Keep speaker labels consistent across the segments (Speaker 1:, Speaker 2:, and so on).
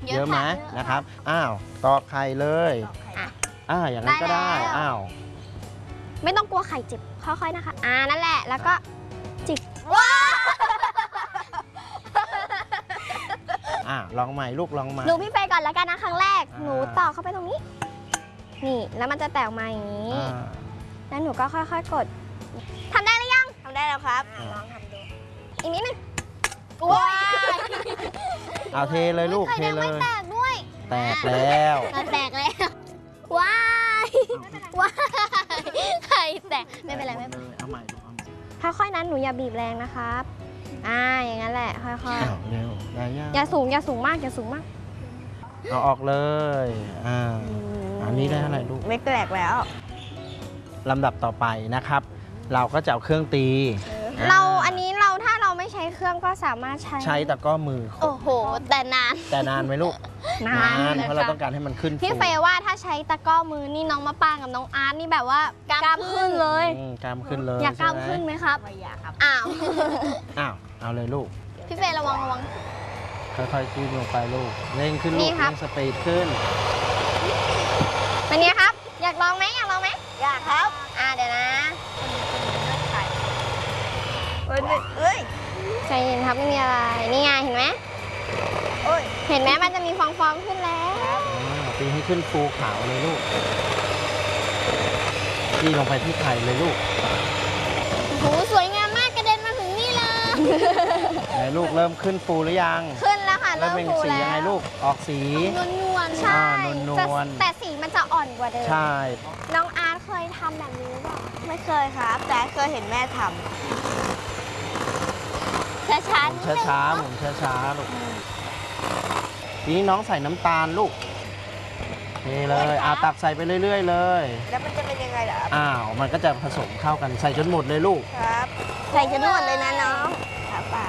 Speaker 1: เยอะไหมนะครับอ้าวตอกไข่เลยอย่างนั้นก็ได้อ้าว
Speaker 2: ไม่ต้องกลัวไข่เจ็บค่อยๆนะคะนั่นแหละแล้วก็จิกว้า
Speaker 1: ลองใหม่ลูกลองใหม่
Speaker 2: ดูพี่เฟย์ก่อนแล้วกันนะครั้งแรกหนูต่อเข้าไปตรงนี้นี่แล้วมันจะแตกมาอย่างนี้แล้วหนูก็ค่อยๆกดทำได้หรือยังทำได้แล้วครับลองทำดูอีกนิดนึงว้าย
Speaker 1: เอาเทเลยลูกเทเลย
Speaker 2: แตกด้วย
Speaker 1: แตกแล้ว
Speaker 2: แตกแล้วว้ายว้ายไข่แตกไม่เป็นไรไม่เป็นไร
Speaker 1: เอาใหม่
Speaker 2: ค่อยๆนั้นหนูอย่าบีบแรงนะครับอย่างนั้นแหละค่อย
Speaker 1: ๆเร็วได้ยัง
Speaker 2: อย่าสูงมาก
Speaker 1: เอาออกเลยอันนี้ได้เท่าไหร่ลูก
Speaker 2: ไม่แตกแล้ว
Speaker 1: ลำดับต่อไปนะครับเราก็จะเอาเครื่องตี
Speaker 2: อันนี้ถ้าเราไม่ใช้เครื่องก็สามารถใช้
Speaker 1: ตะก้อมือ
Speaker 2: โอ้โหแต่นาน
Speaker 1: ไหมลูกนานเพราะเราต้องการให้มันขึ้น
Speaker 2: พี่เฟย์ว่าถ้าใช้ตะก้อมือนี่น้องมะปางกับน้องอาร์ตนี่แบบว่ากล้ามขึ้นเลย
Speaker 1: กล้ามขึ้นเลย
Speaker 2: อยากกล้ามขึ้นไหมครับไม่อยากครับ
Speaker 1: เอาเลยลูก
Speaker 2: พี่เฟย์ระวัง
Speaker 1: ค่อยๆจิ้มลงไปลูกเร่งขึ้นลูกเร่งสปีดขึ้น
Speaker 2: เป็นไงครับอยากลองไหมอยากครับเดี๋ยวนะใจเย็นครับไม่มีอะไรนี่ไงเห็นไหมเห็นไหมมันจะมีฟองขึ้นแล้ว
Speaker 1: ตีให้ขึ้นฟูขาวเลยลูกตีลงไปที่ไข่เลยลูก
Speaker 2: โอ้โหสวยงามมากกระเด็นมาถึงนี่เลย
Speaker 1: ไหนลูกเริ่มขึ้นฟูหรือยัง
Speaker 2: ขึ้นแล้วค่ะ
Speaker 1: เริ่มเป็นสียังไงลูกออกสี
Speaker 2: นวลใช่แต่สีมันจะอ่อนกว่าเดิม
Speaker 1: ใช่
Speaker 2: น้องอาร์ตเคยทำแบบนี้หรือเปล่าไม่เคยครับแต่เคยเห็นแม่ทำช้า
Speaker 1: ๆผมช้าลูกทีนี้น้องใส่น้ำตาลลูกนี่เลยตักใส่ไปเรื่อยๆเลย
Speaker 2: แล้วมันจะเป็นยังไงล่ะ
Speaker 1: มันก็จะผสมเข้ากันใส่จนหมดเลยลูก
Speaker 2: ครับใส่จนหมดเลยนะน้องครับป่า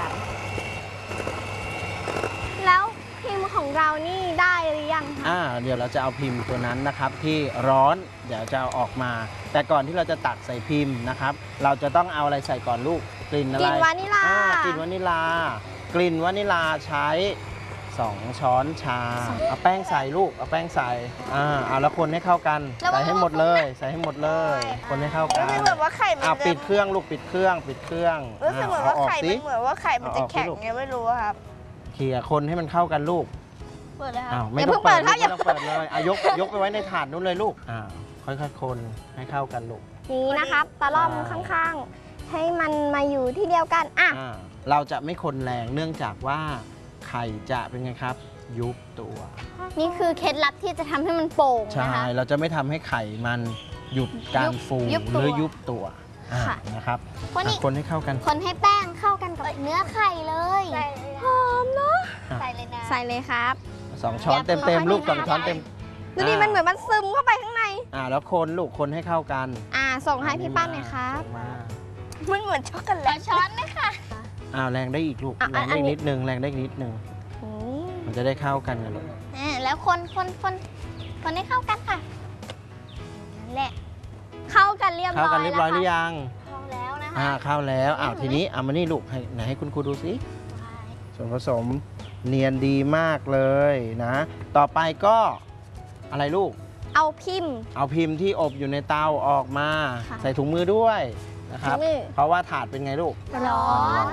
Speaker 2: แล้วพิมพ์ของเรานี่ได้หรือยังคะ
Speaker 1: เดี๋ยวเราจะเอาพิมพ์ตัวนั้นนะครับที่ร้อนเดี๋ยวจะเอาออกมาแต่ก่อนที่เราจะตักใส่พิมพ์นะครับเราจะต้องเอาอะไรใส่ก่อนลูกกลิ่นอะไร
Speaker 2: กลิ่นวานิลาก
Speaker 1: ลิ่นวานิลใช้2 ช้อนชาเอาแป้งใส่ลูกเอาแป้งใส่เอาแล้วคนให้เข้ากันใส่ให้หมดเลยคนให้เข้ากัน
Speaker 2: เหมือนว่าไข่มัน
Speaker 1: ปิดเครื่องลูกปิดเครื่อง
Speaker 2: รู้สึกเหมือนว่าไข่มันเหมือนว่าไข่มันจะแข็งไงไม่รู้ครับ
Speaker 1: เขี่ยคนให้มันเข้ากันลูก
Speaker 2: เปิดเลยครับ
Speaker 1: ไม่ต้องเปิดครับอย่าเปิดเลยยกไปไว้ในถาดนู้นเลยลูกค่อยๆคนให้เข้ากันลูก
Speaker 2: นี้นะครับตะล่อมข้างๆให้มันมาอยู่ที่เดียวกัน
Speaker 1: เราจะไม่คนแรงเนื่องจากว่าไข่จะเป็นไงครับยุบตัว
Speaker 2: นี่คือเคล็ดลับที่จะทำให้มันโป่ง
Speaker 1: ใช่เราจะไม่ทำให้ไข่มันหยุดการฟูหรือยุบตัวนะครับคนให้เข้ากัน
Speaker 2: คนให้แป้งเข้ากันกับเนื้อไข่เลยหอมเนาะใส่เลยครับ
Speaker 1: 2 ช้อนเต็มลูก2 ช้อนเต็ม
Speaker 2: ดูดิมันเหมือนมันซึมเข้าไปข้างใน
Speaker 1: แล้วคนลูกคนให้เข้ากัน
Speaker 2: ส่งให้พี่ปั้นหน่อยครับมันเหมือนช็อกโกแลตช้อนไหมคะ
Speaker 1: แรงได้อีกลูกแรงได้นิดนึงมันจะได้เข้ากันกันลูก
Speaker 2: แล้วคนให้เข้ากันค่ะนั่นแหละเข้ากันเรียบร้อย
Speaker 1: หรือยัง
Speaker 2: เข้าแล้วนะคะ
Speaker 1: เข้าแล้วทีนี้เอามานี่ลูกให้คุณครูดูสิส่วนผสมเนียนดีมากเลยนะต่อไปก็อะไรลูก
Speaker 2: เอาพิม
Speaker 1: พ์ที่อบอยู่ในเตาออกมาใส่ถุงมือด้วยนะครับเพราะว่าถาดเป็นไงลูก
Speaker 2: ร้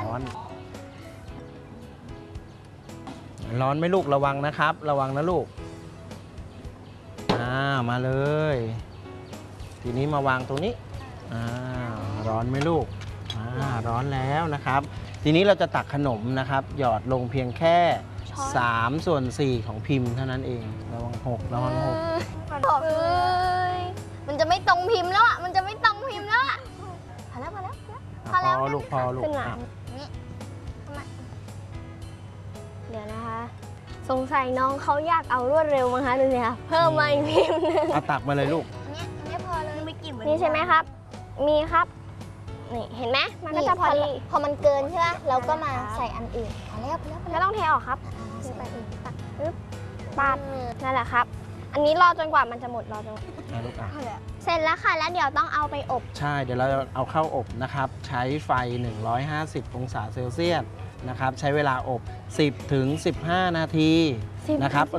Speaker 1: อนไหมลูกระวังนะครับระวังนะลูกมาเลยทีนี้มาวางตรงนี้ร้อนไหมลูกร้อนแล้วนะครับทีนี้เราจะตักขนมนะครับหยอดลงเพียงแค่3/4ของพิมพ์เท่านั้นเองระวังหก
Speaker 2: มันจะไม่ตรงพิมพ์แล้วมันจะไม่ตรงพิมพ์แล้วพอแล้ว
Speaker 1: ลูกพอลูก
Speaker 2: เดี๋ยวนะคะสงสัยน้องเขาอยากเอารวดเร็วมั้งคะดูสิคะเพิ่มมาอีกพิมพ์นึง
Speaker 1: ตักมาเลยลูก
Speaker 2: ไม่พอเลยไม่กินนี่ใช่ไหมครับมีครับนี่เห็นไหมมันก็จะพอดีพอมันเกินใช่ไหมเราก็มาใส่อันอื่นพอแล้วไม่ต้องเทออกครับไปอีกตักปาดนั่นแหละครับอันนี้รอจนกว่ามันจะหมดรอจนเสร็จแล้วค่ะแล้วเดี๋ยวต้องเอาไปอบ
Speaker 1: ใช่เดี๋ยวเราเอาเข้าอบนะครับใช้ไฟ150 องศาเซลเซียสนะครับใช้เวลาอบ10 ถึง 15 นาทีนะครับ